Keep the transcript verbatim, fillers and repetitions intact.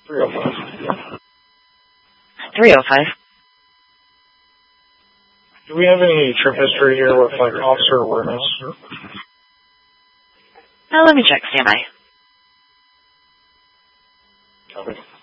three oh five. three oh five. Do we have any trip history here with, like, officer awareness? Now let me check. Stand by. Copy.